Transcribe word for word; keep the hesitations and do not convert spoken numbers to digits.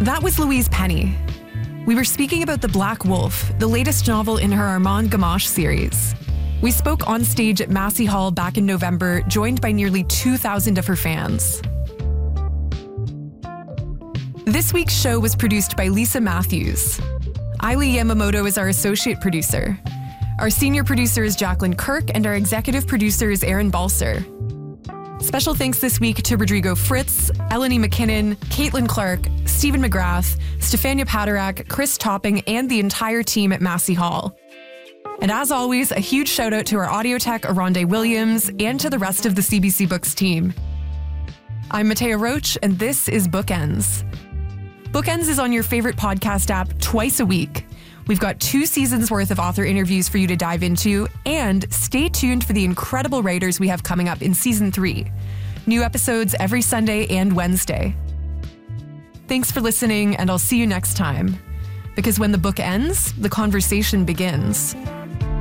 That was Louise Penny. We were speaking about The Black Wolf, the latest novel in her Armand Gamache series. We spoke on stage at Massey Hall back in November, joined by nearly two thousand of her fans. This week's show was produced by Lisa Matthews. Ailey Yamamoto is our associate producer. Our senior producer is Jacqueline Kirk, and our executive producer is Aaron Balser. Special thanks this week to Rodrigo Fritz, Eleni McKinnon, Caitlin Clark, Stephen McGrath, Stefania Paderak, Chris Topping, and the entire team at Massey Hall. And as always, a huge shout out to our audio tech, Aronde Williams, and to the rest of the C B C Books team. I'm Matea Roach, and this is Bookends. Bookends is on your favorite podcast app twice a week. We've got two seasons worth of author interviews for you to dive into, and stay tuned for the incredible writers we have coming up in season three. New episodes every Sunday and Wednesday. Thanks for listening, and I'll see you next time. Because when the book ends, the conversation begins.